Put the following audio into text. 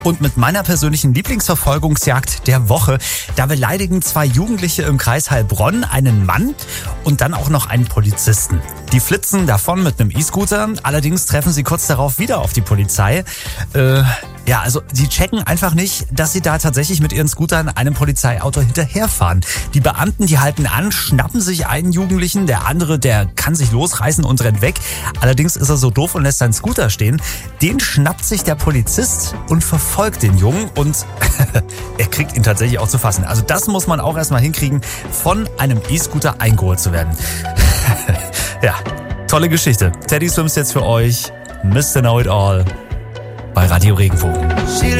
Und mit meiner persönlichen Lieblingsverfolgungsjagd der Woche, da beleidigen 2 Jugendliche im Kreis Heilbronn einen Mann und dann auch noch einen Polizisten. Die flitzen davon mit einem E-Scooter, allerdings treffen sie kurz darauf wieder auf die Polizei. Also sie checken einfach nicht, dass sie da tatsächlich mit ihren Scootern einem Polizeiauto hinterherfahren. Die Beamten, die halten an, schnappen sich einen Jugendlichen, der andere, der kann sich losreißen und rennt weg. Allerdings ist er so doof und lässt seinen Scooter stehen. Den schnappt sich der Polizist und verfolgt den Jungen und er kriegt ihn tatsächlich auch zu fassen. Also das muss man auch erstmal hinkriegen, von einem E-Scooter eingeholt zu werden. Ja, tolle Geschichte. Teddy Swims jetzt für euch. Mr. Know It All bei Radio Regenbogen.